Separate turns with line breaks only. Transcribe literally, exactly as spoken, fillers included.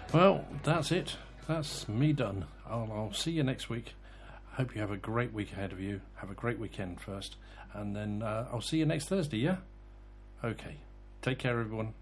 Well, that's it. That's me done. I'll, I'll see you next week. I hope you have a great week ahead of you. Have a great weekend first. And then uh, I'll see you next Thursday, yeah? Okay. Take care, everyone.